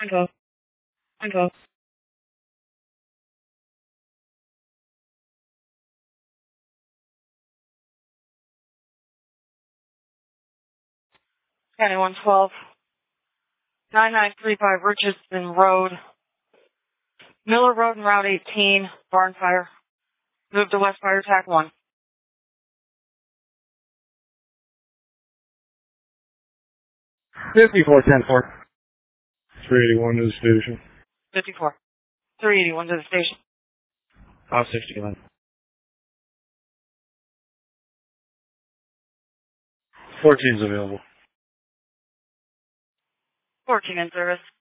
Info. Info. County 112. 9935 Richardson Road. Miller Road and Route 18. Barn fire. Move to West Fire Attack 1. 5410-4. 381 to the station. 54. 381 to the station. 561. 14's available. 14 in service.